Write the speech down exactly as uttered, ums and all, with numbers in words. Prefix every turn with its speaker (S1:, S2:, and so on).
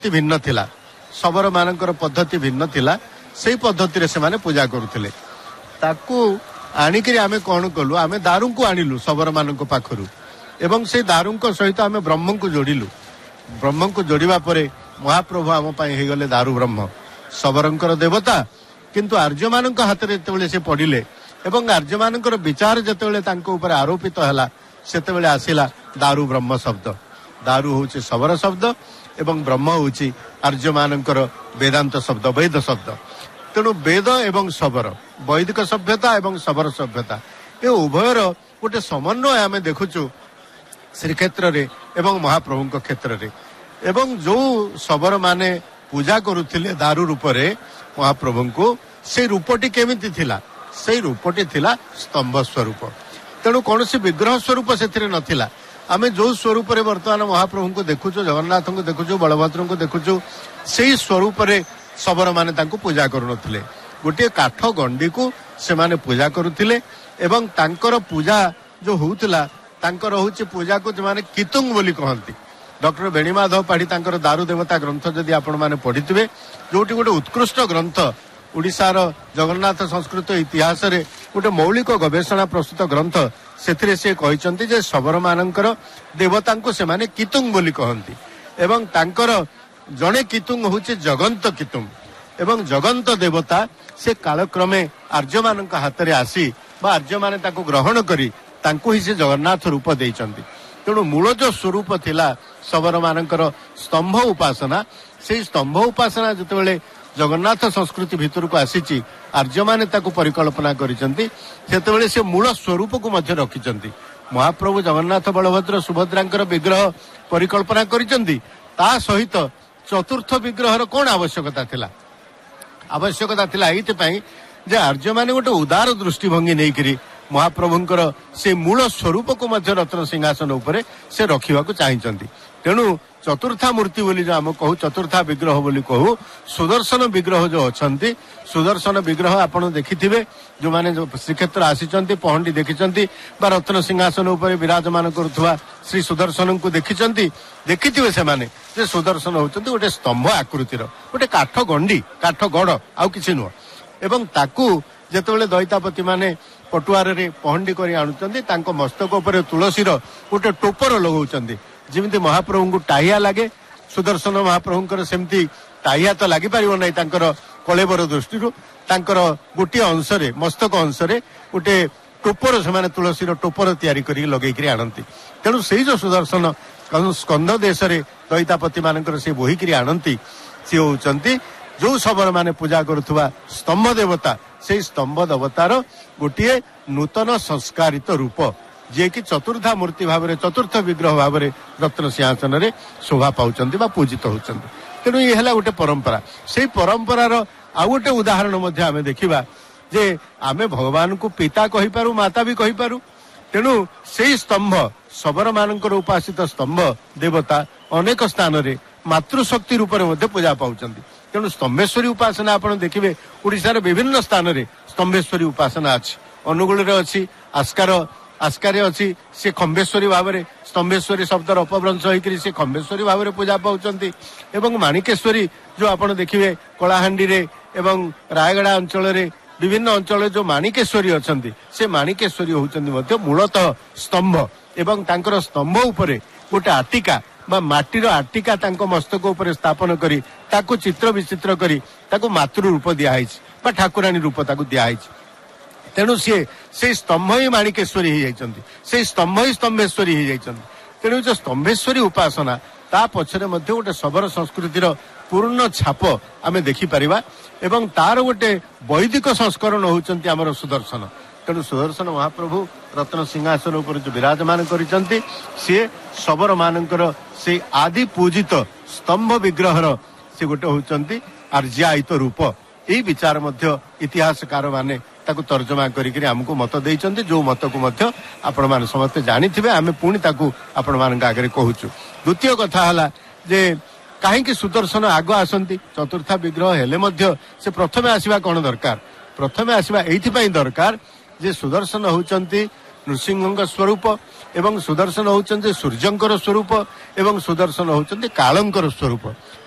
S1: भिन्न थिला शबर मानकर पद्धति भिन्न थिला सेही पद्धति रे से माने पूजा करुथिले ताकू आनिकरी आमे कोन कलु आमे दारू को आनिलु शबर मानक पाखरु एवं से दारू को सहित आमे ब्रह्म को जोड़िलु ब्रह्म को जोड़िबा परे महाप्रभु आम पई हे गले दारू ब्रह्म शबरंकर देवता किंतु आर्य मानक हाथ रे जेतेबेले से पडिले एवं आर्य मानकर विचार जेतेबेले तांको ऊपर आरोपित हला सेतेबेले आसिला दारू ब्रह्म शब्द दारू होची शबर शब्द एवं ब्रह्म होची आर्य मानकर वेदांत शब्द वेद शब्द तेणु वेद एवं शबर वैदिक सभ्यता एवं शबर सभ्यता ये उभयर गोटे समन्वय आम देखुचु श्रीक्षेत्र रे एवं महाप्रभु क्षेत्र रे एवं जो शबर माने पूजा करुथिले दारू रूप रे महाप्रभु को से रूपटी केमिति थिला से रूपटी थिला स्तंभ स्वरूप तेणु कौन सी विग्रह स्वरूप से नथिला आमे जो स्वरूप रे वर्तमान महाप्रभु को देखुचु जगन्नाथ को देखुचु बलभद्र को देखुचु से स्वरूप रे शबर माने तांको पूजा करुनथिले गोटे काठ गंडी को से माने पूजा करुथिले एवं तांकर पूजा जो होउतला तांकर होउची पूजा को जे माने कितुंग बोली कहंती डॉक्टर बेणीमाधव पाढ़ी तांकर दारू देवता ग्रंथ जदि आपण माने पढ़िथिबे जोटी गोटे उत्कृष्ट ग्रंथ ओडिशार जगन्नाथ संस्कृत इतिहास रे गोटे मौलिक गवेषणा प्रस्तुत ग्रंथ सेथिरे से कहिसंती जे शबर मानकर देवता को से माने कितुंग बोली कहंती एवं तांकर जणे कितुंग होचे जगंत कितुंग एवं जगंत देवता से कालक्रमे आर्य मानक हाथ रे आसी बा आर्य माने ताको ग्रहण करी तांको ही से जगन्नाथ रूप देइचंती तेणु मूल जो स्वरूप थिला शबर मानकर स्तंभ उपासना से स्तंभ उपासना जतबेले जगन्नाथ संस्कृति भितर को आसीची आर्य माने ताको परिकल्पना करिसंती सेतबेले से मूल स्वरूप को मध्य रखिसंती महाप्रभु जगन्नाथ बलभद्र सुभद्रांकर विग्रह परिकल्पना करिसंती ता सहित चतुर्थ विग्रहर कोन आवश्यकता थिला आवश्यकता थिला एइते पई जे आर्य माने गोटे उदार दृष्टिभंगी नै करी महाप्रभुंकर से मूल स्वरूप को मध्य रत्न सिंहासन उपरे से रखिबा को चाहिचंती तेणु चतुर्था मूर्ति बोली जो आम कहू चतुर्था विग्रह बोली कहू सुदर्शन विग्रह जो अछंती सुदर्शन विग्रह आपण देखिथिबे जो माने जो श्रीक्षेत्र आसीचंती पहंडी देखिचंती बा रत्न सिंहासन उपरे विराजमान करुथुवा श्री सुदर्शन को देखिचंती देखिथिबे से माने जे सुदर्शन होचंती गोटे स्तंभ आकृतिर गोटे काठ गंडी काठ गड़ आउ किछि नुह एवं ताकू जेतेबेले दैतापति माने पटुआर रे पहंडी करी आनुचंती तांको मस्तक उपरे तुलसीर गोटे टोपर लगाउचंती जिमिति महाप्रभु को टाइया लागे सुदर्शन महाप्रभुंकर सेमती टाइया तो लागि परिबो नै तांकर कलेबर दृष्टिरु तांकर गोटे अंश रे मस्तक अंश रे गोटे टोपर से माने तुलसीर टोपर तयारी करी लगेई करी आनंती तेणु सेही जो सुदर्शन स्कंद देश रे दैतापति मानकर से बोही करी आनंती से होचंती जो शबर माने पूजा करुथुवा स्तंभ देवता से स्तंभ देवतार गोटे नूतन संस्कारित रूप जे कि चतुर्था मूर्ति भाव में चतुर्थ विग्रह भाव में रत्न सिंहासन रे शोभा पाउचंती बा पूजित होचंती तेणु ये है गोटे परंपरा से परंपरार आ गोटे उदाहरण मध्य आमे देखिबा जे आमे भगवान को पिता कहि पारू माता भी कहि पारू तेणु से स्तंभ शबर मानकर उपासित स्तंभ देवता अनेक स्थान रे मातृशक्ति रूप में मध्य पूजा पाउचंती तेणु स्तंभेश्वरी उपासना आपण देखिबे ओडिसा रे विभिन्न स्थान रे स्तंभेश्वरी उपासना अछि अनुगुल रे अछि आस्कार आस्कारे अच्छी से खम्बेश्वरी भाव में स्तंभेश्वरी शब्द अपभ्रंश होकर से खम्बेश्वरी भाव में पूजा पाउचंती एवं माणिकेश्वरी जो आपण देखिए कलाहांडी रे एवं रायगड़ा अंचल रे विभिन्न अंचल जो माणिकेश्वरी अछंती से माणिकेश्वरी होचंती मध्य मूलतः स्तंभ एवं तांकर स्तंभ उपरे गोटे आटिका बा माटीर आटिका तांको मस्तक उपरे स्थापन करी ताको चित्र विचित्र करी ताको मातृ रूप दिया है बा ठाकुराणी रूप ताको दिया है तेणु सी से स्तंभ ही माणिकेश्वरी ही जाइछंती से स्तंभ ही स्तंभेश्वरी ही जाइछंती तेणु जो स्तंभेश्वरी उपासना ता पछरे मध्ये गोटे शबर संस्कृतिर पूर्ण छाप आमे देखि परिबा एवं तार गोटे वैदिक संस्करण होचंती हमर सुदर्शन तेणु सुदर्शन महाप्रभु रत्न सिंहासन उपर जो विराजमान करिसंती से शबर मानकर से आदि पूजित स्तंभ विग्रहर से गोटे होचंती आर्यायित रूप एही विचार मध्य इतिहासकार माने ताकू तर्जमा करिकरी हमको मत देइचंती जो मत को मध्य आपण मान समस्त जानिथिबे आमे पुणी ताकू आपण मान आगे कहूचु द्वितीय कथा हला जे काहे कि सुदर्शन आगो आसंती चतुर्था विग्रह हेले मध्य से प्रथमे आसीबा कोन दरकार प्रथमे आसीबा एथि पई दरकार जे सुदर्शन होचंती नृसिंहଙ୍କ स्वरूप एवं सुदर्शन होचंती सूर्यंकर स्वरूप एवं सुदर्शन होचंती कालंकर स्वरूप